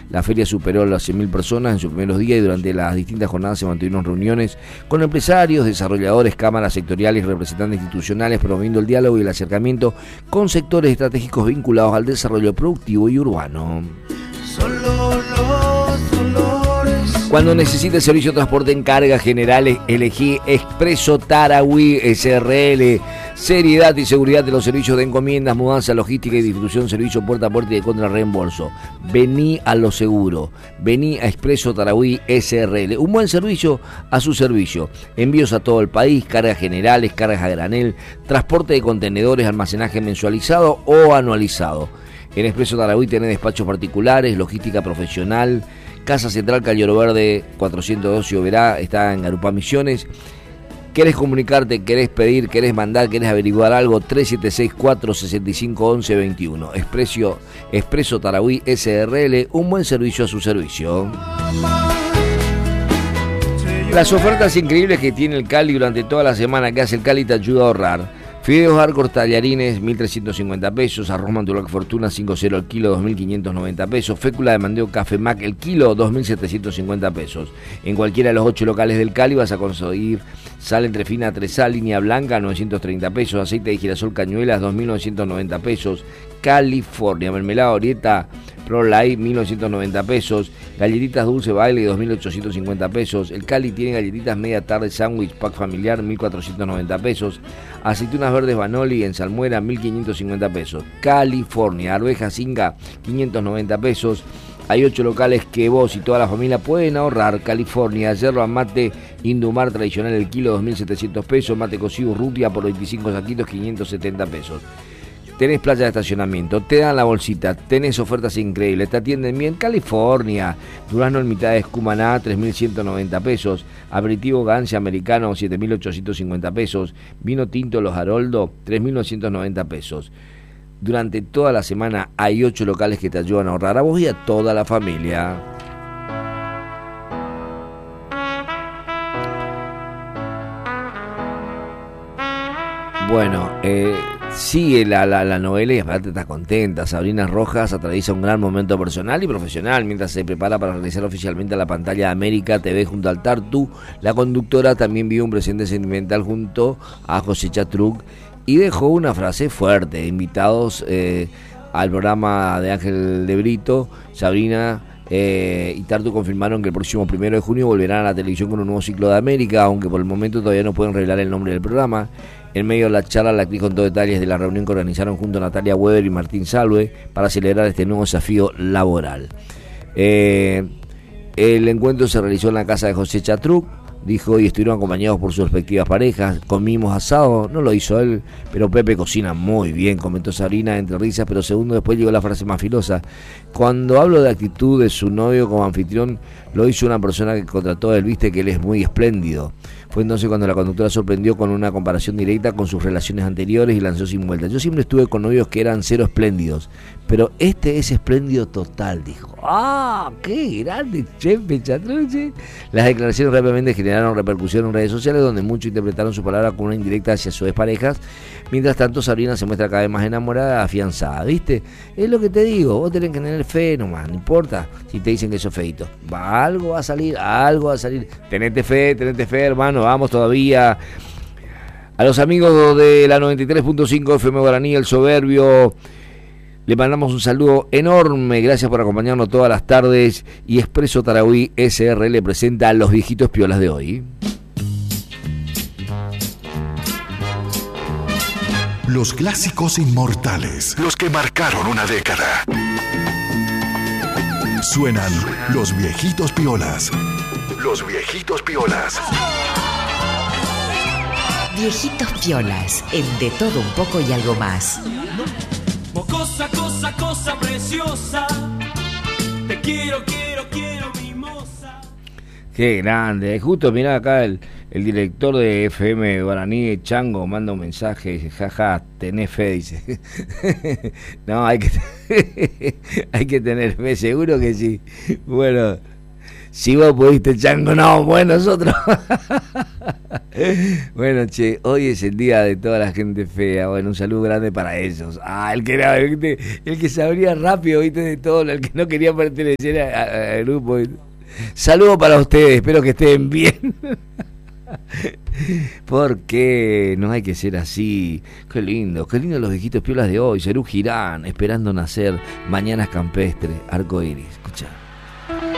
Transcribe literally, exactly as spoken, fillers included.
La feria superó las cien mil personas en sus primeros días y durante las distintas jornadas se mantuvieron reuniones con empresarios, desarrolladores, cámaras sectoriales y representantes institucionales, promoviendo el diálogo y el acercamiento con sectores estratégicos vinculados al desarrollo productivo y urbano. Solo los dolores. Cuando necesites servicio de transporte en carga generales, elegí Expreso Tarahui S R L. Seriedad y seguridad de los servicios de encomiendas, mudanza, logística y distribución, servicio puerta a puerta y de contra reembolso. Vení a lo seguro. Vení a Expreso Tarahui S R L. Un buen servicio a su servicio. Envíos a todo el país, cargas generales, cargas a granel, transporte de contenedores, almacenaje mensualizado o anualizado. En Expreso Tarahui tenés despachos particulares, logística profesional. Casa Central Calloro Verde cuatrocientos dos y Oberá, está en Garupá Misiones. ¿Querés comunicarte, querés pedir, querés mandar, querés averiguar algo? tres siete seis, cuatro seis cinco, once veintiuno. Expreso, Expreso Tarahui S R L, un buen servicio a su servicio. Las ofertas increíbles que tiene el Cali durante toda la semana que hace el Cali te ayuda a ahorrar. Fideos Arcos tallarines, mil trescientos cincuenta pesos. Arroz Mantulac Fortuna cinco cero el kilo, dos mil quinientos noventa pesos. Fécula de mandeo Café Mac el kilo, dos mil setecientos cincuenta pesos. En cualquiera de los ocho locales del Cali vas a conseguir sal entre fina tresal, línea blanca, novecientos treinta pesos. Aceite de girasol Cañuelas, dos mil novecientos noventa pesos. California, mermelada Orieta Pro Light, mil novecientos noventa pesos. Galletitas Dulce Baile, dos mil ochocientos cincuenta pesos. El Cali tiene galletitas media tarde sándwich pack familiar, mil cuatrocientos noventa pesos. Aceitunas verdes Banoli en salmuera, mil quinientos cincuenta pesos. California, arvejas Inga, quinientos noventa pesos. Hay ocho locales que vos y toda la familia pueden ahorrar. California, yerba mate Indumar tradicional el kilo, dos mil setecientos pesos. Mate cocido Urrutia por veinticinco saquitos, quinientos setenta pesos. Tenés playa de estacionamiento, te dan la bolsita, tenés ofertas increíbles, te atienden bien. California, durazno en mitad de Cumaná, tres mil ciento noventa pesos. Aperitivo Gancia americano, siete mil ochocientos cincuenta pesos. Vino tinto Los Haroldo, tres mil novecientos noventa pesos. Durante toda la semana hay ocho locales que te ayudan a ahorrar a vos y a toda la familia. Bueno, eh... sigue la, la, la novela y aparte está contenta. Sabrina Rojas atraviesa un gran momento personal y profesional mientras se prepara para regresar oficialmente a la pantalla de América T V junto al Tartu. La conductora también vive un presente sentimental junto a José Chatruc y dejó una frase fuerte. Invitados eh, al programa de Ángel de Brito, Sabrina Eh, y Tartu confirmaron que el próximo primero de junio volverán a la televisión con un nuevo ciclo de América, aunque por el momento todavía no pueden revelar el nombre del programa. En medio de la charla, la actriz contó detalles de la reunión que organizaron junto a Natalia Weber y Martín Salve para celebrar este nuevo desafío laboral. Eh, el encuentro se realizó en la casa de José Chatruc, dijo, y estuvieron acompañados por sus respectivas parejas. Comimos asado, no lo hizo él, pero Pepe cocina muy bien, comentó Sabrina entre risas, pero segundo después llegó la frase más filosa. Cuando hablo de actitud de su novio como anfitrión, lo hizo una persona que contrató a él, viste que él es muy espléndido. Fue entonces cuando la conductora sorprendió con una comparación directa con sus relaciones anteriores y lanzó sin vuelta. Yo siempre estuve con novios que eran cero espléndidos, pero este es espléndido total, dijo. ¡Ah! ¡Qué grande, Chepe Chatruc! Las declaraciones rápidamente generaron repercusión en redes sociales, donde muchos interpretaron su palabra como una indirecta hacia sus exparejas. Mientras tanto, Sabrina se muestra cada vez más enamorada, afianzada, ¿viste? Es lo que te digo, vos tenés que tener fe nomás, no importa si te dicen que sos feito. Va, algo va a salir, algo va a salir. Tenete fe, tenete fe, hermano, vamos todavía. A los amigos de la noventa y tres punto cinco F M Guaraní, El Soberbio, le mandamos un saludo enorme, gracias por acompañarnos todas las tardes. Y Expreso Tarahui S R L presenta a los viejitos piolas de hoy. Los clásicos inmortales, los que marcaron una década. Suenan los viejitos piolas. Los viejitos piolas. Viejitos piolas, en De Todo Un Poco y Algo Más. Cosa, cosa, cosa preciosa. Te quiero, quiero, quiero, mimosa. Qué grande. Justo mirá acá el, el director de F M Guaraní, Chango, manda un mensaje, dice, jaja, tenés fe, dice. No, hay que hay que tener fe, seguro que sí. Bueno, si vos pudiste, Chango, no, bueno, nosotros. Bueno, che, hoy es el día de toda la gente fea. Bueno, un saludo grande para ellos. Ah, el que era, el que, el que sabría rápido, viste, de todo, el que no quería pertenecer al grupo. Saludo para ustedes, espero que estén bien. Porque no hay que ser así. Qué lindo, qué lindo los viejitos piolas de hoy. Serú Girán, esperando nacer, mañanas campestres, arco iris. Escuchá.